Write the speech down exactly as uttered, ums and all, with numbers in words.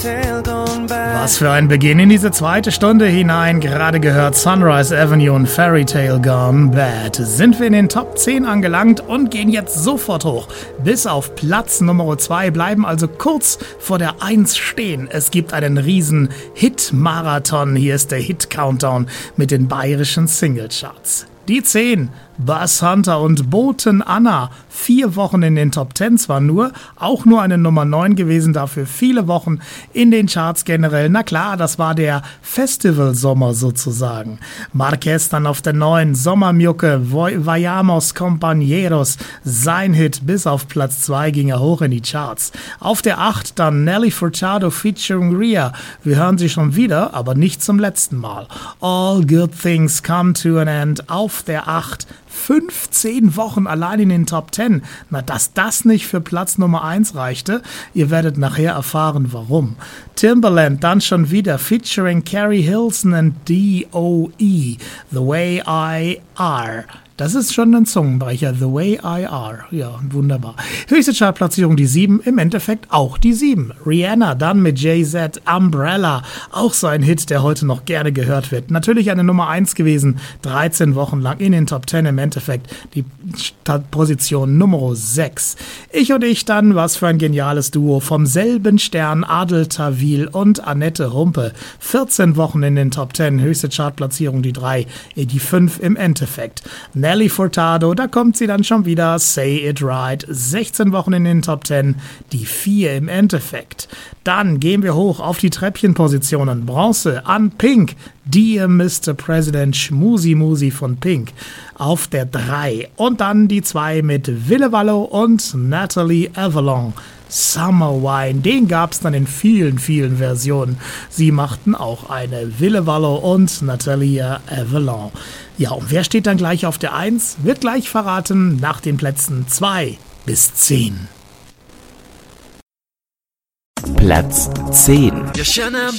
Was für ein Beginn in diese zweite Stunde hinein. Gerade gehört Sunrise Avenue und Fairy Tale Gone Bad. Sind wir in den Top zehn angelangt und gehen jetzt sofort hoch. Bis auf Platz Nummer zwei, bleiben also kurz vor der eins stehen. Es gibt einen riesen Hit-Marathon. Hier ist der Hit-Countdown mit den bayerischen Singlecharts. Die zehn, Buzz Hunter und Boten Anna. Vier Wochen in den Top zehn zwar nur, auch nur eine Nummer neun gewesen, dafür viele Wochen in den Charts generell. Na klar, das war der Festivalsommer sozusagen. Marquez dann auf der neun, Sommermjucke, Vayamos Compañeros. Sein Hit bis auf Platz zwei ging er hoch in die Charts. Auf der acht dann Nelly Furtado featuring Rhea. Wir hören sie schon wieder, aber nicht zum letzten Mal. All Good Things Come to an End. Auf der acht, fünfzehn Wochen allein in den Top zehn. Na, dass das nicht für Platz Nummer eins reichte, ihr werdet nachher erfahren, warum. Timbaland dann schon wieder featuring Carrie Hilson und D O E. The Way I Are. Das ist schon ein Zungenbrecher. The Way I Are. Ja, wunderbar. Höchste Chartplatzierung die sieben, im Endeffekt auch die sieben. Rihanna dann mit Jay-Z, Umbrella. Auch so ein Hit, der heute noch gerne gehört wird. Natürlich eine Nummer eins gewesen. dreizehn Wochen lang in den Top zehn, im Endeffekt die Position Nummer sechs. Ich und ich dann, was für ein geniales Duo. Vom selben Stern Adel Tawil und Annette Humpe. vierzehn Wochen in den Top zehn. Höchste Chartplatzierung die drei, die fünf im Endeffekt. Nelly Furtado, da kommt sie dann schon wieder, Say It Right, sechzehn Wochen in den Top zehn, die vier im Endeffekt. Dann gehen wir hoch auf die Treppchenpositionen. Bronze an Pink, Dear Mister President, Schmusi Musi von Pink auf der drei. Und dann die zwei mit Ville Valo und Natalie Avalon. Summer Wine, den gab's dann in vielen, vielen Versionen. Sie machten auch eine, Ville Valo und Natalia Avalon. Ja, und wer steht dann gleich auf der eins? Wird gleich verraten nach den Plätzen zwei bis zehn. Platz zehn. You shouldn't